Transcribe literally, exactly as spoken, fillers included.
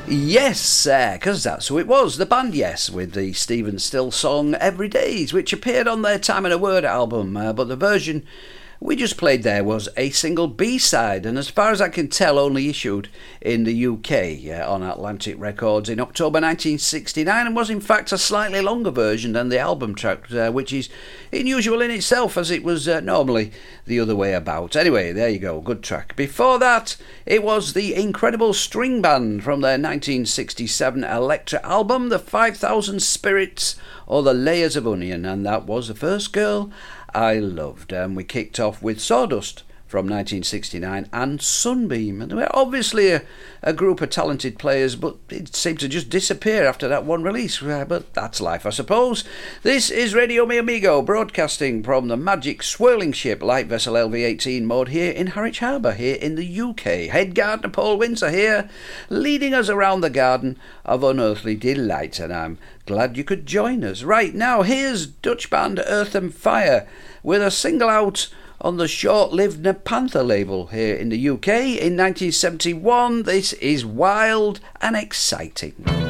Yes, because uh, that's who it was, the band Yes, with the Stephen Still song Every Days, which appeared on their Time and a Word album, uh, but the version we just played there was a single B-side, and as far as I can tell only issued in the U K uh, on Atlantic Records in October nineteen sixty-nine, and was in fact a slightly longer version than the album track, uh, which is unusual in itself, as it was uh, normally the other way about. Anyway, there you go, good track. Before that, it was the Incredible String Band from their nineteen sixty-seven Elektra album, The five thousand Spirits or The Layers of Onion, and that was The First Girl I Loved. And we kicked off with Sawdust from nineteen sixty-nine and Sunbeam. And they were obviously a, a group of talented players, but it seemed to just disappear after that one release. Uh, but that's life, I suppose. This is Radio Mi Amigo, broadcasting from the magic swirling ship light vessel L V eighteen mode here in Harwich Harbour, here in the U K. Head gardener Paul Windsor here, leading us around the garden of unearthly delight, and I'm glad you could join us. Right now, here's Dutch band Earth and Fire with a single out on the short-lived Nepantha label here in the U K in nineteen seventy-one. This is Wild and Exciting.